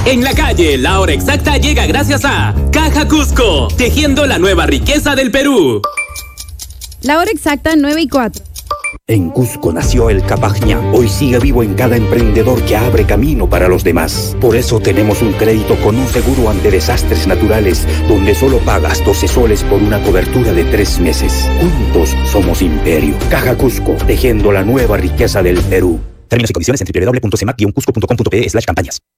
En la calle, la hora exacta llega gracias a Caja Cusco, tejiendo la nueva riqueza del Perú. La hora exacta 9:04. En Cusco nació el Capajñá. Hoy sigue vivo en cada emprendedor que abre camino para los demás. Por eso tenemos un crédito con un seguro ante desastres naturales, donde solo pagas 12 soles por una cobertura de 3 meses. Juntos somos imperio. Caja Cusco, tejiendo la nueva riqueza del Perú. Términos y condiciones en www.cemac-cusco.com.pe/campañas.